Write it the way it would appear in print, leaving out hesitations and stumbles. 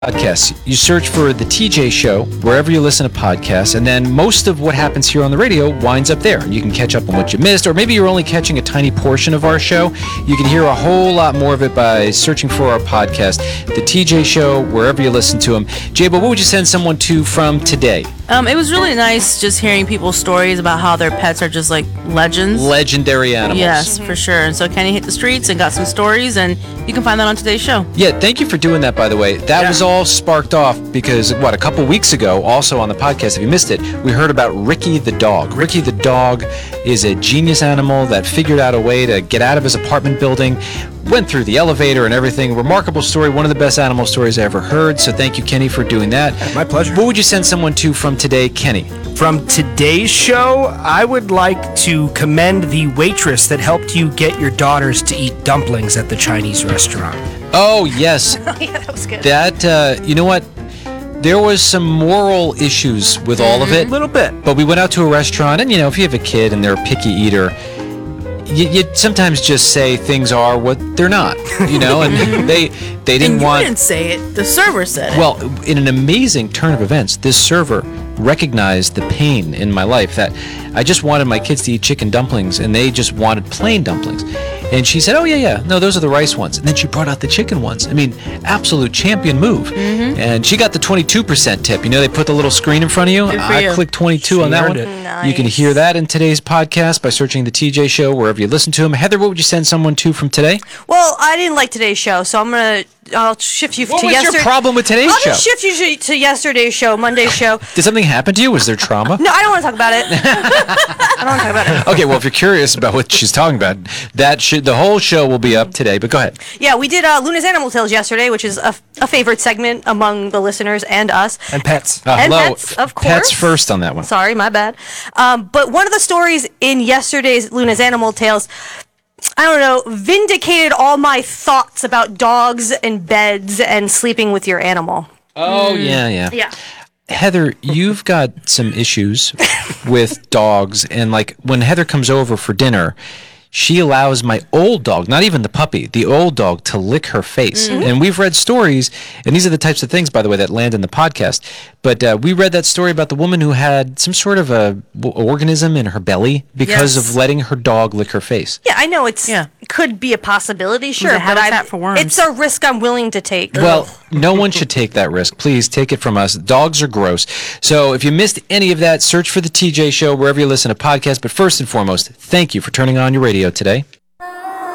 Podcasts. You search for The TJ Show wherever you listen to podcasts, and then most of what happens here on the radio winds up there. You can catch up on what you missed, or maybe you're only catching a tiny portion of our show. You can hear a whole lot more of it by searching for our podcast, The TJ Show, wherever you listen to them. Jabo, what would you send someone to from today? It was really nice just hearing people's stories about how their pets are just like legends. Legendary animals. Yes, for sure. And so Kenny hit the streets and got some stories, and you can find that on today's show. Yeah, thank you for doing that, by the way. That was all sparked off because, a couple weeks ago, also on the podcast, if you missed it, we heard about Ricky the dog. Ricky the dog is a genius animal that figured out a way to get out of his apartment building, went through the elevator and everything. Remarkable story, one of the best animal stories I ever heard, so thank you, Kenny, for doing that. My pleasure. What would you send someone to from today, Kenny? From today's show, I would like to commend the waitress that helped you get your daughters to eat dumplings at the Chinese restaurant. Oh, yes. Oh, yeah, that was good. That, you know what? There was some moral issues with all of it. A little bit. But we went out to a restaurant, and, if you have a kid and they're a picky eater, you sometimes just say things are what they're not, and they didn't And want... you didn't say it. The server said it. Well, in an amazing turn of events, this server recognized the pain in my life that I just wanted my kids to eat chicken dumplings, and they just wanted plain dumplings. And she said, oh, yeah, no, those are the rice ones. And then she brought out the chicken ones. I mean, absolute champion move. Mm-hmm. And she got the 22% tip. They put the little screen in front of you. Good for I you. clicked 22 on that one. Nice. You can hear that in today's podcast by searching The TJ Show wherever you listen to them. Heather, what would you send someone to from today? Well, I didn't like today's show, so I'll shift you What to was yesterday. your problem with today's I'll show? just shift you to yesterday's show, Monday's show. Did something happen to you? Was there trauma? No, I don't want to talk about it. I don't want to talk about it. Okay, well, if you're curious about what she's talking about, the whole show will be up today, but go ahead. Yeah, we did Luna's Animal Tales yesterday, which is a favorite segment among the listeners and us. And pets. And Hello. pets, of course. Pets first on that one. Sorry, my bad. But one of the stories in yesterday's Luna's Animal Tales, I don't know, vindicated all my thoughts about dogs and beds and sleeping with your animal. Oh, yeah. Yeah. Heather, you've got some issues with dogs, and when Heather comes over for dinner, she allows my old dog, not even the puppy, the old dog, to lick her face. Mm-hmm. And we've read stories, and these are the types of things, by the way, that land in the podcast. But we read that story about the woman who had some sort of a organism in her belly because Yes. of letting her dog lick her face. Yeah, I know it Yeah. could be a possibility, sure, a but habitat for worms. it's a risk I'm willing to take. Well, no one should take that risk. Please take it from us. Dogs are gross. So if you missed any of that, search for The TJ Show wherever you listen to podcasts. But first and foremost, thank you for turning on your radio today.